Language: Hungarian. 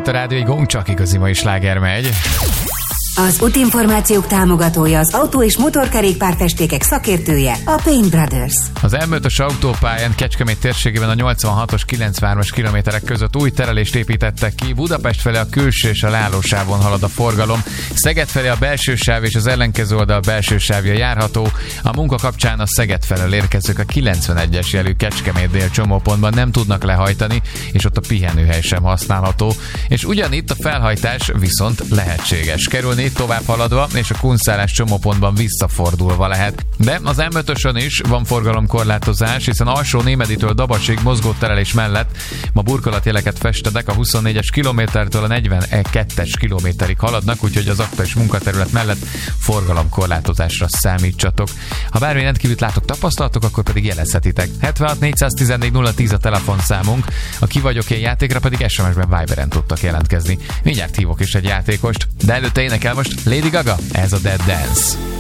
Itt a Rádió Gong, csak igazi mai sláger megy. Az útinformációk támogatója, az autó- és motorkerékpárfestékek szakértője, a Paint Brothers. Az M5-ös autópályán Kecskemét térségében a 86-os 93-as kilométerek között új terelést építettek ki. Budapest felé a külső és a leállósávon halad a forgalom. Szeged felé a belső sáv és az ellenkező oldal belső sávja járható. A munka kapcsán a Szeged felől érkezők a 91-es jelű Kecskemét dél csomópontban nem tudnak lehajtani, és ott a pihenőhely sem használható. És ugyanitt a felhajtás viszont lehetséges. Kerülni tovább haladva, és a Kunszálás csomópontban visszafordulva lehet. De az M5-ösön is van forgalomkorlátozás, hiszen alsó Némeditől Dabacsig mozgó terelés mellett ma burkolatjeleket festedek, a 24-es kilométertől a 42-es kilométerig haladnak, úgyhogy az aktuális munkaterület mellett forgalomkorlátozásra számítsatok. Ha bármi rendkívül látok, tapasztalatok, akkor pedig jelezhetitek. 76 414 010 a telefonszámunk, a Ki vagyok én játékra pedig SMS-ben, Viberen tudtak jelentkezni. Mindjárt hívok is egy játékost, de előtte énekel most Lady Gaga, ez a Dead Dance.